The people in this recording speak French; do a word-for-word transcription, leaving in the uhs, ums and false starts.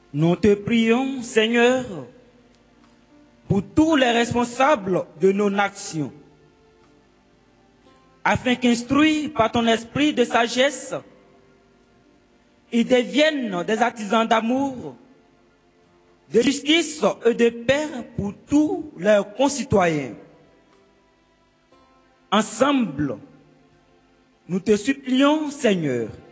Nous te prions, Seigneur, pour tous les responsables de nos nations, afin qu'instruits par ton esprit de sagesse, ils deviennent des artisans d'amour, de justice et de paix pour tous leurs concitoyens. Ensemble, nous te supplions, Seigneur,